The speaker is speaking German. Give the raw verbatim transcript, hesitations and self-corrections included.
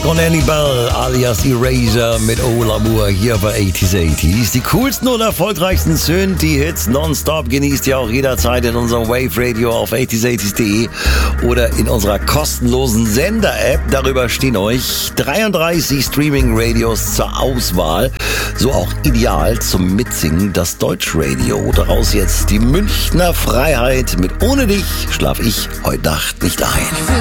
Connie Bell alias Eraser mit Oh L'Amour hier bei achtziger achtziger. Die coolsten und erfolgreichsten Synthie-Hits nonstop genießt ihr auch jederzeit in unserem Wave Radio auf achtziger achtziger punkt de oder in unserer kostenlosen Sender-App. Darüber stehen euch dreiunddreißig Streaming-Radios zur Auswahl. So auch ideal zum Mitsingen das Deutschradio. Daraus jetzt die Münchner Freiheit mit Ohne dich schlaf ich heute Nacht nicht ein.